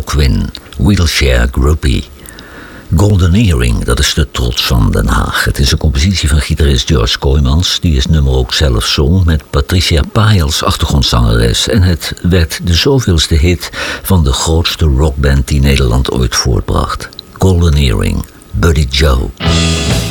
Quinn, Wheelchair Groupie. Golden Earring, dat is de trots van Den Haag. Het is een compositie van gitarist George Kooijmans, die het nummer ook zelf zong, met Patricia Pai als achtergrondzangeres. En het werd de zoveelste hit van de grootste rockband die Nederland ooit voortbracht. Golden Earring, Buddy Joe.